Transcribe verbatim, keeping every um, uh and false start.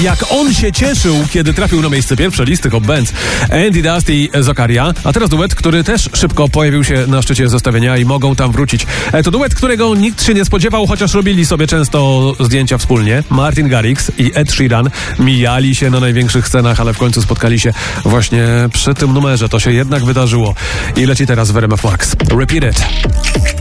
Jak on się cieszył, kiedy trafił na miejsce pierwsze listy Hot Bands. Andy Dusty i Zakaria. A teraz duet, który też szybko pojawił się na szczycie zestawienia i mogą tam wrócić. To duet, którego nikt się nie spodziewał, chociaż robili sobie często zdjęcia wspólnie. Martin Garrix i Ed Sheeran mijali się na największych scenach, ale w końcu spotkali się właśnie przy tym numerze. To się jednak wydarzyło. I leci teraz w R M F Max. Repeat it.